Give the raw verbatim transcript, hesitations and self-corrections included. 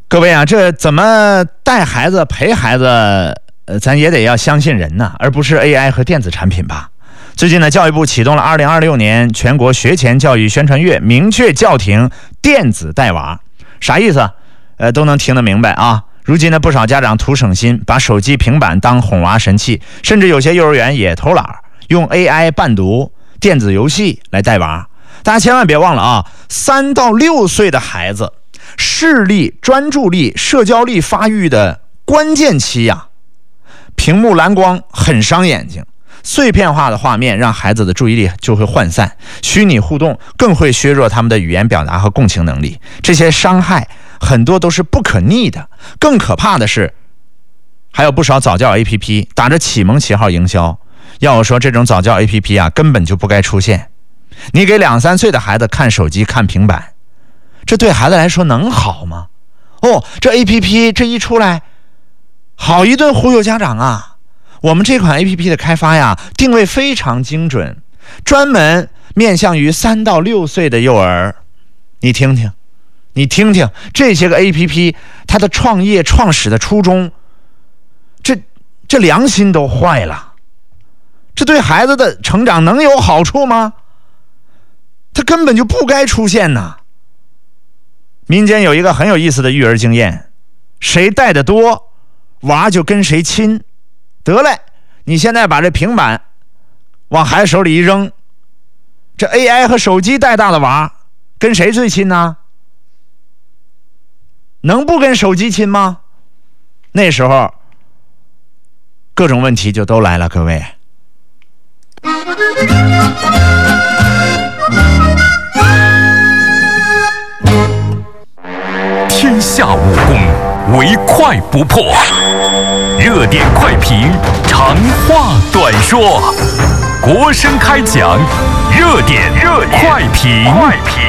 各位啊，这怎么带孩子陪孩子，呃，咱也得要相信人呢，而不是 A I 和电子产品吧。最近呢，教育部启动了二零二六年全国学前教育宣传月，明确叫停电子带娃。啥意思？呃，都能听得明白啊。如今呢，不少家长图省心，把手机平板当哄娃神器，甚至有些幼儿园也偷懒，用 A I 伴读、电子游戏来带娃。大家千万别忘了啊，三到六岁的孩子视力、专注力、社交力发育的关键期呀、啊，屏幕蓝光很伤眼睛，碎片化的画面让孩子的注意力就会涣散，虚拟互动更会削弱他们的语言表达和共情能力。这些伤害很多都是不可逆的。更可怕的是，还有不少早教 A P P 打着启蒙旗号营销。要我说，这种早教 A P P 啊，根本就不该出现。你给两三岁的孩子看手机、看平板，这对孩子来说能好吗？哦，这 A P P 这一出来，好一顿忽悠家长啊！我们这款 A P P 的开发呀，定位非常精准，专门面向于三到六岁的幼儿。你听听，你听听这些个 A P P， 它的创业创始的初衷，这这良心都坏了，这对孩子的成长能有好处吗？它根本就不该出现呐！民间有一个很有意思的育儿经验，谁带的多，娃就跟谁亲。得嘞，你现在把这平板往孩子手里一扔，这 A I 和手机带大的娃跟谁最亲呢？能不跟手机亲吗？那时候各种问题就都来了，各位。 天下武功，唯快不破。热点快评，长话短说。国声开讲，热点热快评。快评。